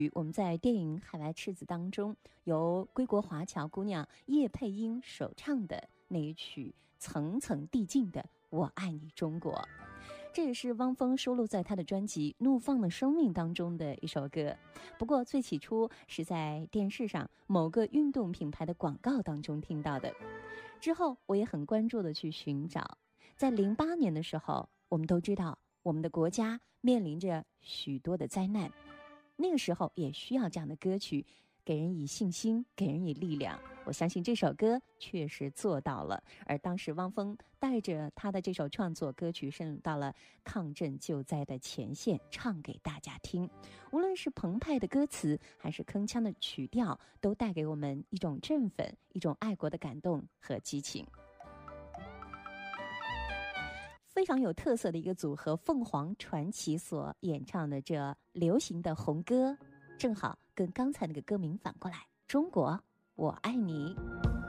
我们在电影《海外赤子》当中，由归国华侨姑娘叶佩英首唱的那一曲层层递进的《我爱你中国》，这也是汪峰收录在他的专辑《怒放的生命》当中的一首歌。不过最起初是在电视上某个运动品牌的广告当中听到的，之后我也很关注的去寻找。在08年的时候，我们都知道我们的国家面临着许多的灾难，那个时候也需要这样的歌曲，给人以信心，给人以力量。我相信这首歌确实做到了，而当时汪峰带着他的这首创作歌曲深入到了抗震救灾的前线，唱给大家听。无论是澎湃的歌词还是铿锵的曲调，都带给我们一种振奋，一种爱国的感动和激情。非常有特色的一个组合凤凰传奇所演唱的这流行的红歌，正好跟刚才那个歌名反过来，中国我爱你。